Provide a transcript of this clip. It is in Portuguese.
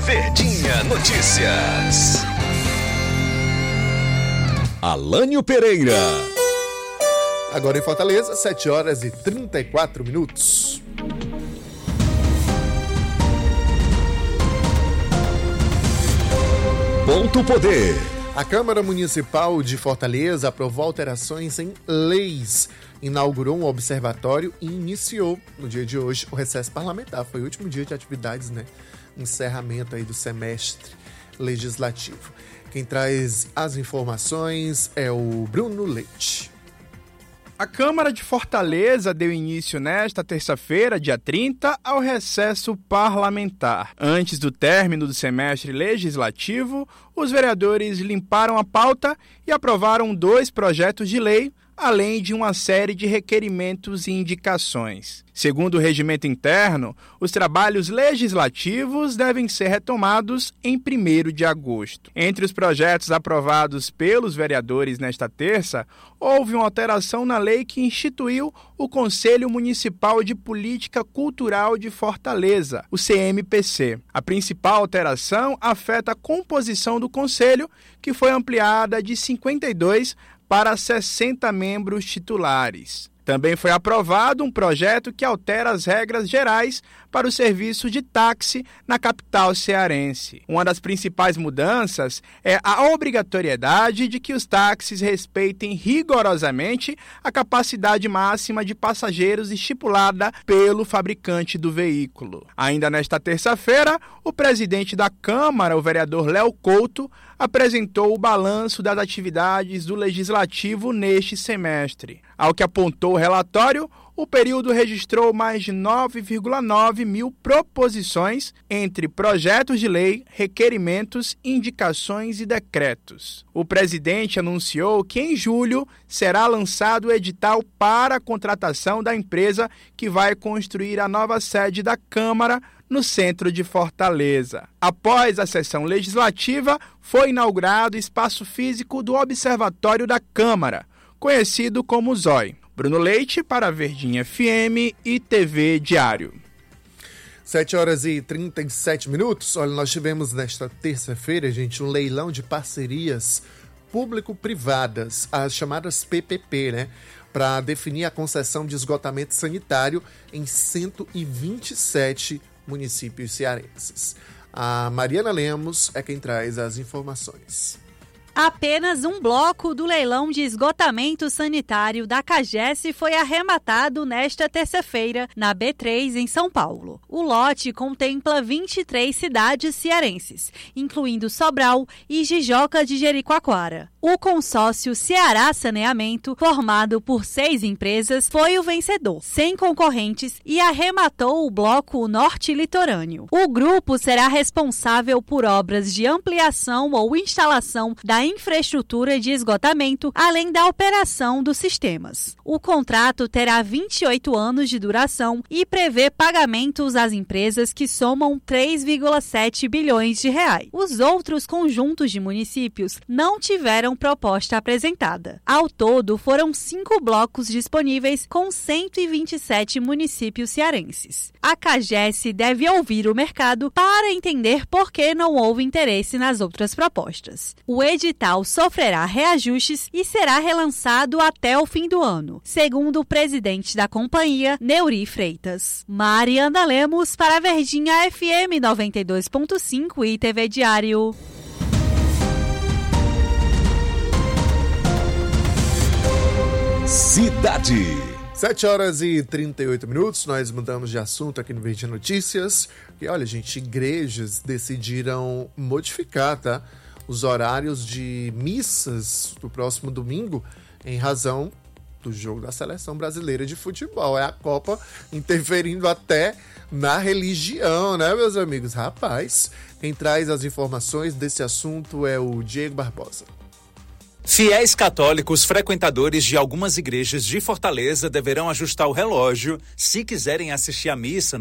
Verdinha Notícias. Alânio Pereira. Agora em Fortaleza, 7h34. Ponto Poder. A Câmara Municipal de Fortaleza aprovou alterações em leis, inaugurou um observatório e iniciou, no dia de hoje, o recesso parlamentar. Foi o último dia de atividades, né? Encerramento aí do semestre legislativo. Quem traz as informações é o Bruno Leite. A Câmara de Fortaleza deu início nesta terça-feira, dia 30, ao recesso parlamentar. Antes do término do semestre legislativo, os vereadores limparam a pauta e aprovaram 2 projetos de lei, além de uma série de requerimentos e indicações. Segundo o regimento interno, os trabalhos legislativos devem ser retomados em 1º de agosto. Entre os projetos aprovados pelos vereadores nesta terça, houve uma alteração na lei que instituiu o Conselho Municipal de Política Cultural de Fortaleza, o CMPC. A principal alteração afeta a composição do Conselho, que foi ampliada de 52 para 60 membros titulares. Também foi aprovado um projeto que altera as regras gerais para o serviço de táxi na capital cearense. Uma das principais mudanças é a obrigatoriedade de que os táxis respeitem rigorosamente a capacidade máxima de passageiros estipulada pelo fabricante do veículo. Ainda nesta terça-feira, o presidente da Câmara, o vereador Léo Couto, apresentou o balanço das atividades do Legislativo neste semestre. Ao que apontou o relatório, o período registrou mais de 9,9 mil proposições entre projetos de lei, requerimentos, indicações e decretos. O presidente anunciou que em julho será lançado o edital para a contratação da empresa que vai construir a nova sede da Câmara no centro de Fortaleza. Após a sessão legislativa, foi inaugurado o espaço físico do Observatório da Câmara, conhecido como ZOI. Bruno Leite para a Verdinha FM e TV Diário. 7h37. Olha, nós tivemos nesta terça-feira, gente, um leilão de parcerias público-privadas, as chamadas PPP, né? Para definir a concessão de esgotamento sanitário em 127 municípios cearenses. A Mariana Lemos é quem traz as informações. Apenas um bloco do leilão de esgotamento sanitário da CAGES foi arrematado nesta terça-feira na B3, em São Paulo. O lote contempla 23 cidades cearenses, incluindo Sobral e Jijoca de Jericoacoara. O consórcio Ceará Saneamento, formado por 6 empresas, foi o vencedor, sem concorrentes, e arrematou o bloco norte litorâneo. O grupo será responsável por obras de ampliação ou instalação da infraestrutura de esgotamento, além da operação dos sistemas. O contrato terá 28 anos de duração e prevê pagamentos às empresas que somam 3,7 bilhões de reais. Os outros conjuntos de municípios não tiveram proposta apresentada. Ao todo, foram 5 blocos disponíveis com 127 municípios cearenses. A CAGES deve ouvir o mercado para entender por que não houve interesse nas outras propostas. O edital sofrerá reajustes e será relançado até o fim do ano, segundo o presidente da companhia, Neuri Freitas. Mariana Lemos para a Verdinha FM 92.5 e TV Diário. Cidade. 7h38, nós mudamos de assunto aqui no Verdinha Notícias. E olha, gente, igrejas decidiram modificar, tá? Os horários de missas do próximo domingo em razão do jogo da Seleção Brasileira de Futebol. É a Copa interferindo até na religião, né, meus amigos? Rapaz, quem traz as informações desse assunto é o Diego Barbosa. Fiéis católicos frequentadores de algumas igrejas de Fortaleza deverão ajustar o relógio se quiserem assistir à missa